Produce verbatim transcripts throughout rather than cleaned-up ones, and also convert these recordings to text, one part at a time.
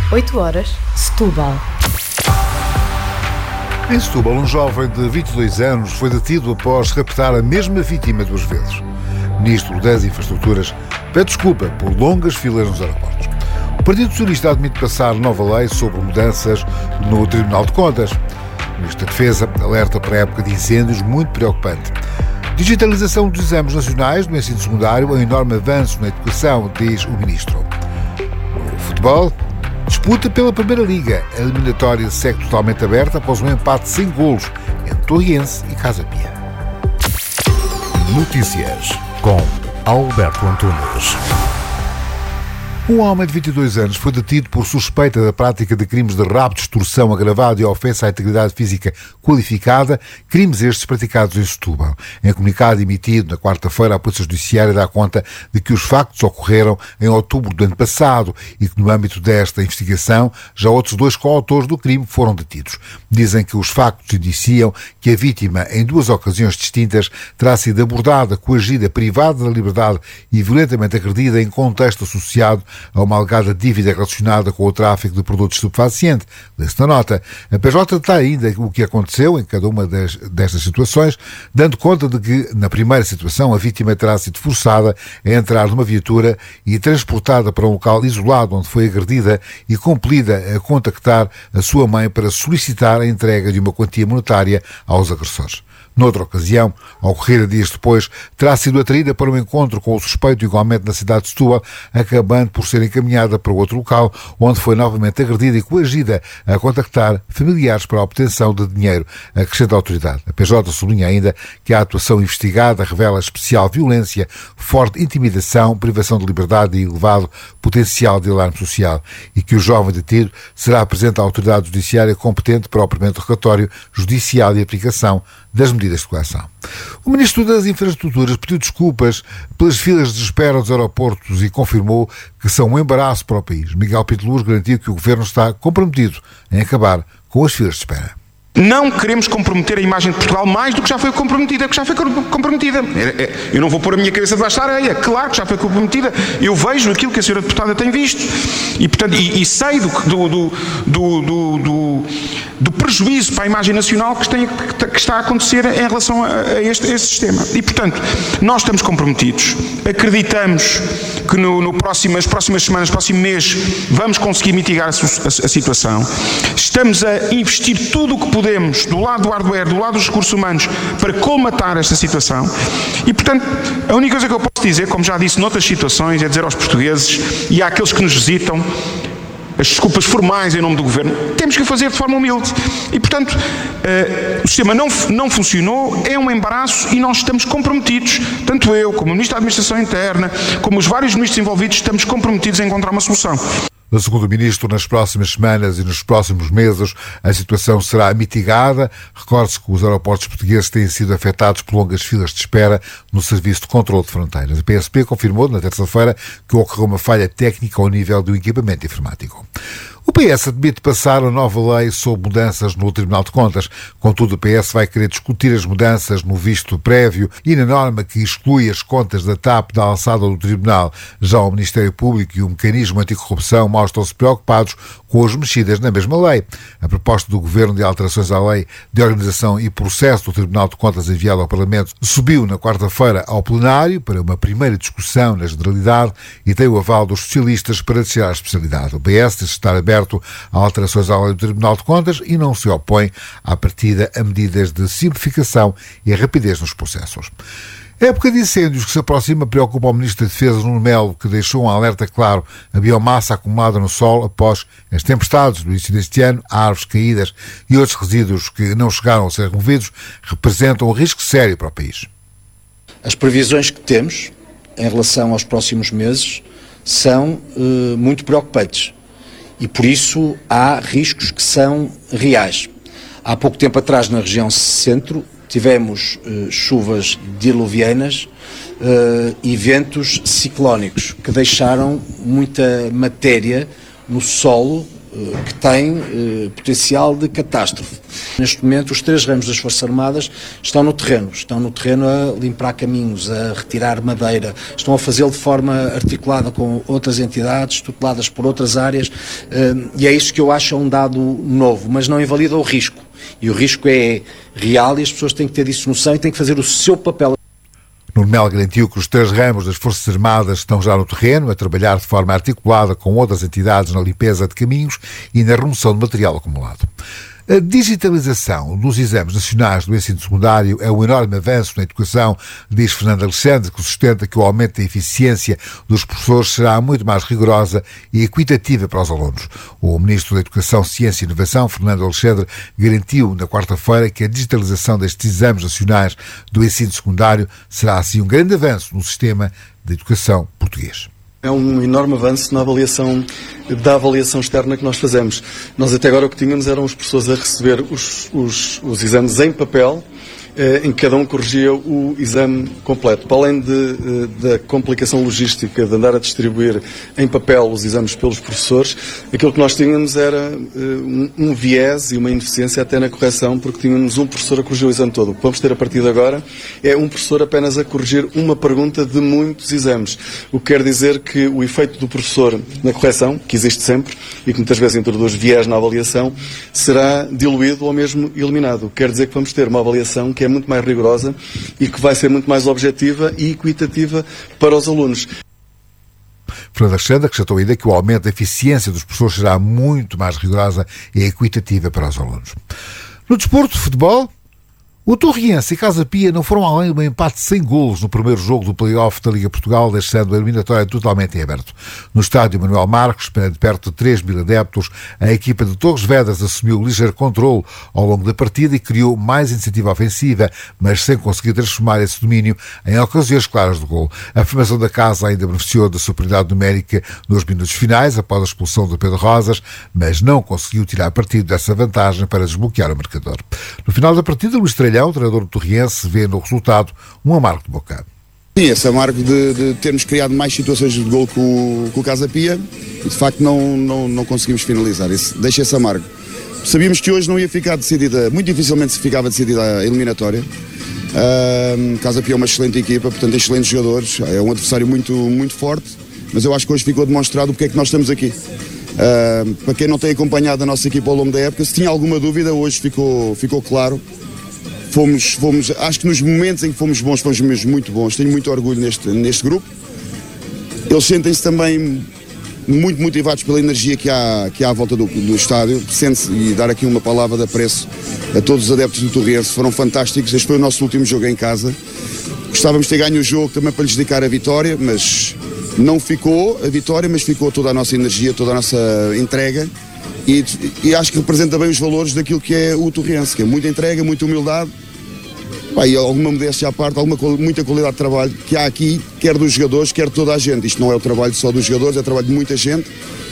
oito horas, Setúbal. Em Setúbal, um jovem de vinte e dois anos foi detido após raptar a mesma vítima duas vezes. O Ministro das Infraestruturas pede desculpa por longas filas nos aeroportos. O Partido Socialista admite passar nova lei sobre mudanças no Tribunal de Contas. O Ministro da Defesa alerta para a época de incêndios muito preocupante. Digitalização dos exames nacionais do ensino secundário, um enorme avanço na educação, diz o Ministro. O futebol disputa pela Primeira Liga. A eliminatória segue totalmente aberta após um empate sem golos entre Torriense e Casa Pia. Notícias com Alberto Antunes. Um homem de vinte e dois anos foi detido por suspeita da prática de crimes de rapto, extorsão agravado e ofensa à integridade física qualificada, crimes estes praticados em Setúbal. Em comunicado emitido na quarta-feira, a Polícia Judiciária dá conta de que os factos ocorreram em outubro do ano passado e que, no âmbito desta investigação, já outros dois coautores do crime foram detidos. Dizem que os factos indiciam que a vítima, em duas ocasiões distintas, terá sido abordada, coagida, privada da liberdade e violentamente agredida em contexto associado a uma alegada dívida relacionada com o tráfico de produtos estupefacientes. Lê-se na nota. A P J está ainda o que aconteceu em cada uma das, destas situações, dando conta de que, na primeira situação, a vítima terá sido forçada a entrar numa viatura e transportada para um local isolado onde foi agredida e compelida a contactar a sua mãe para solicitar a entrega de uma quantia monetária aos agressores. Noutra ocasião, ao ocorrer dias depois, terá sido atraída para um encontro com o suspeito igualmente na cidade de Setúbal, acabando por ser encaminhada para outro local, onde foi novamente agredida e coagida a contactar familiares para a obtenção de dinheiro, acrescenta a autoridade. A P J sublinha ainda que a atuação investigada revela especial violência, forte intimidação, privação de liberdade e elevado potencial de alarme social e que o jovem detido será apresentado à autoridade judiciária competente para o primeiro relatório judicial e aplicação das medidas de coação. O Ministro das Infraestruturas pediu desculpas pelas filas de espera dos aeroportos e confirmou que são um embaraço para o país. Miguel Piteluz garantiu que o Governo está comprometido em acabar com as filas de espera. Não queremos comprometer a imagem de Portugal mais do que já foi comprometida, que já foi comprometida. Eu não vou pôr a minha cabeça debaixo da areia, claro que já foi comprometida. Eu vejo aquilo que a senhora deputada tem visto e, portanto, e, e sei do, do, do, do, do, do prejuízo para a imagem nacional que, tem, que está a acontecer em relação a este, a este sistema. E, portanto, nós estamos comprometidos, acreditamos que no, no próximo, nas próximas semanas, no próximo mês, vamos conseguir mitigar a, a, a situação. Estamos a investir tudo o que podemos do lado do hardware, do lado dos recursos humanos, para colmatar esta situação. E, portanto, a única coisa que eu posso dizer, como já disse noutras situações, é dizer aos portugueses e àqueles que nos visitam, as desculpas formais em nome do Governo, temos que o fazer de forma humilde. E, portanto, uh, o sistema não, não funcionou, é um embaraço e nós estamos comprometidos, tanto eu, como o Ministro da Administração Interna, como os vários ministros envolvidos, estamos comprometidos em encontrar uma solução. Segundo o Ministro, nas próximas semanas e nos próximos meses a situação será mitigada. Recorde-se que os aeroportos portugueses têm sido afetados por longas filas de espera no Serviço de Controlo de Fronteiras. A P S P confirmou na terça-feira que ocorreu uma falha técnica ao nível do equipamento informático. O P S admite passar a nova lei sobre mudanças no Tribunal de Contas. Contudo, o P S vai querer discutir as mudanças no visto prévio e na norma que exclui as contas da T A P da alçada do Tribunal. Já o Ministério Público e o Mecanismo Anticorrupção mostram-se preocupados com as mexidas na mesma lei. A proposta do Governo de alterações à lei de organização e processo do Tribunal de Contas enviada ao Parlamento subiu na quarta-feira ao plenário para uma primeira discussão na generalidade e tem o aval dos socialistas para descer à especialidade. O P S diz estar aberto a alterações à lei do Tribunal de Contas e não se opõe à partida a medidas de simplificação e a rapidez nos processos. A época de incêndios que se aproxima preocupa o Ministro da Defesa, Nuno Melo, que deixou um alerta claro: a biomassa acumulada no solo após as tempestades do início deste ano, árvores caídas e outros resíduos que não chegaram a ser removidos, representam um risco sério para o país. As previsões que temos em relação aos próximos meses são uh, muito preocupantes e, por isso, há riscos que são reais. Há pouco tempo atrás, na região centro, tivemos uh, chuvas diluvianas uh, e ventos ciclónicos que deixaram muita matéria no solo que tem eh, potencial de catástrofe. Neste momento, os três ramos das Forças Armadas estão no terreno, estão no terreno a limpar caminhos, a retirar madeira, estão a fazê-lo de forma articulada com outras entidades, tuteladas por outras áreas, eh, e é isso que eu acho um dado novo, mas não invalida o risco. E o risco é real e as pessoas têm que ter disso noção e têm que fazer o seu papel. Nuno Melo garantiu que os três ramos das Forças Armadas estão já no terreno a trabalhar de forma articulada com outras entidades na limpeza de caminhos e na remoção de material acumulado. A digitalização dos exames nacionais do ensino secundário é um enorme avanço na educação, diz Fernando Alexandre, que sustenta que o aumento da eficiência dos professores será muito mais rigorosa e equitativa para os alunos. O Ministro da Educação, Ciência e Inovação, Fernando Alexandre, garantiu na quarta-feira que a digitalização destes exames nacionais do ensino secundário será assim um grande avanço no sistema de educação português. É um enorme avanço na avaliação, da avaliação externa que nós fazemos. Nós até agora o que tínhamos eram os professores a receber os, os, os exames em papel, eh, em que cada um corrigia o exame completo. Para além de, de, da complicação logística de andar a distribuir em papel os exames pelos professores, aquilo que nós tínhamos era eh, um, um viés e uma ineficiência até na correção, porque tínhamos um professor a corrigir o exame todo. O que vamos ter a partir de agora é um professor apenas a corrigir uma pergunta de muitos exames. O que quer dizer que o efeito do professor na correção, que existe sempre, e que muitas vezes introduz viés na avaliação, será diluído ou mesmo eliminado. O que quer dizer que vamos ter uma avaliação que é muito mais rigorosa e que vai ser muito mais objetiva e equitativa para os alunos. Fernando Alexandre acrescentou ainda que o aumento da eficiência dos professores será muito mais rigorosa e equitativa para os alunos. No desporto de futebol, o Torriense e Casa Pia não foram além de um empate sem golos no primeiro jogo do play-off da Liga Portugal, deixando a eliminatória totalmente em aberto. No estádio Manuel Marcos, perante perto de três mil adeptos, a equipa de Torres Vedras assumiu ligeiro controle ao longo da partida e criou mais iniciativa ofensiva, mas sem conseguir transformar esse domínio em ocasiões claras de gol. A formação da casa ainda beneficiou da superioridade numérica nos minutos finais, após a expulsão de Pedro Rosas, mas não conseguiu tirar partido dessa vantagem para desbloquear o marcador. No final da partida, Luís Trelhão, o treinador do Torriense, vê no resultado um amargo de boca. Sim, esse amargo de, de termos criado mais situações de gol com, o, com o Casa Pia e de facto não, não, não conseguimos finalizar. Esse, deixa esse amargo. Sabíamos que hoje não ia ficar decidida, muito dificilmente se ficava decidida a eliminatória. Uh, Casa Pia é uma excelente equipa, portanto excelentes jogadores, é um adversário muito, muito forte, mas eu acho que hoje ficou demonstrado porque é que nós estamos aqui. Uh, para quem não tem acompanhado a nossa equipa ao longo da época, se tinha alguma dúvida, hoje ficou, ficou claro. Fomos, fomos, acho que nos momentos em que fomos bons, fomos mesmo muito bons. Tenho muito orgulho neste, neste grupo. Eles sentem-se também muito motivados pela energia que há, que há à volta do, do estádio. Sente-se, e dar aqui uma palavra de apreço a todos os adeptos do Torriense, foram fantásticos. Este foi o nosso último jogo em casa. Gostávamos de ter ganho o jogo também para lhes dedicar a vitória, mas não ficou a vitória, mas ficou toda a nossa energia, toda a nossa entrega. E, e acho que representa bem os valores daquilo que é o Torriense, que é muita entrega, muita humildade, pá, e alguma modéstia à parte, alguma, muita qualidade de trabalho que há aqui, quer dos jogadores, quer de toda a gente. Isto não é o trabalho só dos jogadores, é o trabalho de muita gente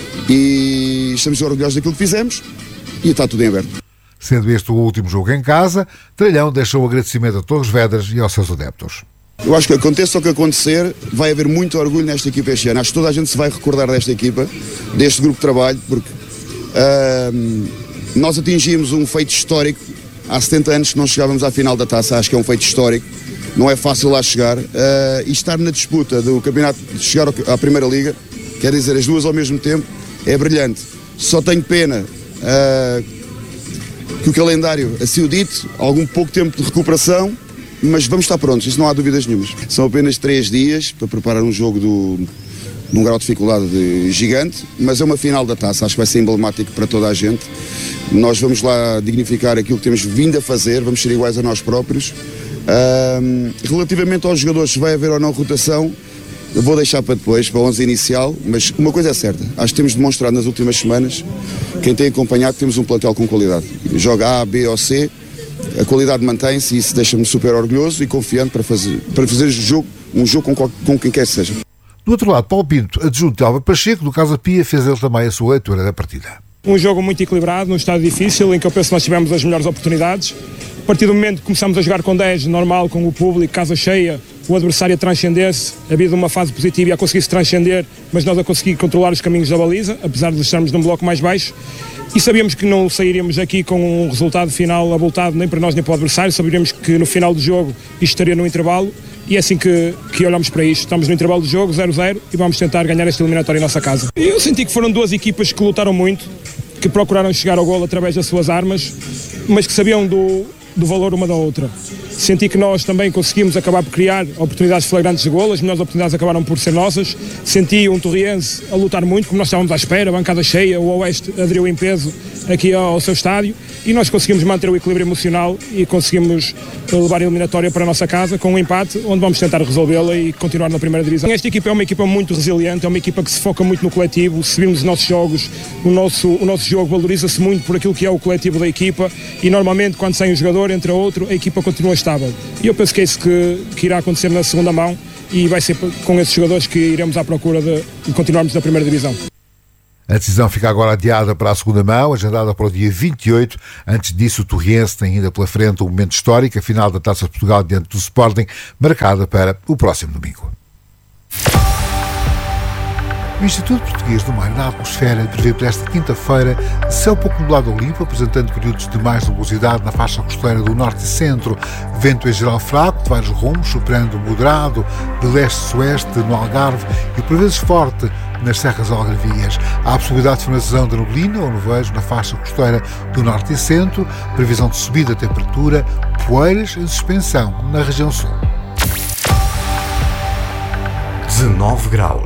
e estamos orgulhosos daquilo que fizemos e está tudo em aberto. Sendo este o último jogo em casa, Trelhão deixou o agradecimento a Torres Vedras e aos seus adeptos. Eu acho que aconteça o que acontecer, vai haver muito orgulho nesta equipa este ano. Acho que toda a gente se vai recordar desta equipa, deste grupo de trabalho, porque Uh, nós atingimos um feito histórico. Há setenta anos que não chegávamos à final da taça. Acho que é um feito histórico, não é fácil lá chegar, uh, e estar na disputa do campeonato, de chegar à Primeira Liga, quer dizer, as duas ao mesmo tempo, é brilhante. Só tenho pena uh, que o calendário assim o dito, algum pouco tempo de recuperação, mas vamos estar prontos, isso não há dúvidas nenhumas. São apenas três dias para preparar um jogo do num grau de dificuldade de gigante, mas é uma final da taça, acho que vai ser emblemático para toda a gente. Nós vamos lá dignificar aquilo que temos vindo a fazer, vamos ser iguais a nós próprios. Uh, relativamente aos jogadores, se vai haver ou não rotação, eu vou deixar para depois, para a onze inicial, mas uma coisa é certa, acho que temos demonstrado nas últimas semanas, quem tem acompanhado, temos um plantel com qualidade. Joga A, B ou C, a qualidade mantém-se e isso deixa-me super orgulhoso e confiante para fazer, para fazer jogo, um jogo com, com quem quer que seja. Do outro lado, Paulo Pinto, adjunto de Álvaro Pacheco, do Casa Pia, fez ele também a sua leitura da partida. Um jogo muito equilibrado, num estado difícil, em que eu penso que nós tivemos as melhores oportunidades. A partir do momento que começamos a jogar com dez, normal, com o público, casa cheia, o adversário a transcender-se, havia uma fase positiva e a conseguir-se transcender, mas nós a conseguir controlar os caminhos da baliza, apesar de estarmos num bloco mais baixo. E sabíamos que não sairíamos aqui com um resultado final abultado nem para nós nem para o adversário, sabíamos que no final do jogo isto estaria no intervalo e é assim que, que olhamos para isto. Estamos no intervalo do jogo, zero a zero, e vamos tentar ganhar esta eliminatória em nossa casa. Eu senti que foram duas equipas que lutaram muito, que procuraram chegar ao golo através das suas armas, mas que sabiam do, do valor uma da outra. Senti que nós também conseguimos acabar por criar oportunidades flagrantes de golo, as melhores oportunidades acabaram por ser nossas. Senti um Torriense a lutar muito, como nós estávamos à espera, a bancada cheia, o Oeste aderiu em peso aqui ao seu estádio e nós conseguimos manter o equilíbrio emocional e conseguimos levar a eliminatória para a nossa casa com um empate, onde vamos tentar resolvê-la e continuar na primeira divisão. Esta equipa é uma equipa muito resiliente, é uma equipa que se foca muito no coletivo. Se virmos os nossos jogos, o nosso, o nosso jogo valoriza-se muito por aquilo que é o coletivo da equipa e normalmente quando sai um jogador, entra outro, a equipa continua estável. E eu penso que é isso que, que irá acontecer na segunda mão e vai ser com esses jogadores que iremos à procura de, de continuarmos na primeira divisão. A decisão fica agora adiada para a segunda mão, agendada para o dia vinte e oito. Antes disso, o Torriense tem ainda pela frente um momento histórico, a final da Taça de Portugal diante do Sporting, marcada para o próximo domingo. O Instituto Português do Mar e da Atmosfera prevê para esta quinta-feira céu pouco nublado ou limpo, apresentando períodos de mais nebulosidade na faixa costeira do norte e centro. Vento em geral fraco, de vários rumos, superando moderado de leste-oeste no Algarve e por vezes forte nas serras algarvias. Há a possibilidade de formação de neblina ou nevoeiro na faixa costeira do norte e centro, previsão de subida da temperatura, poeiras em suspensão na região sul. dezenove graus.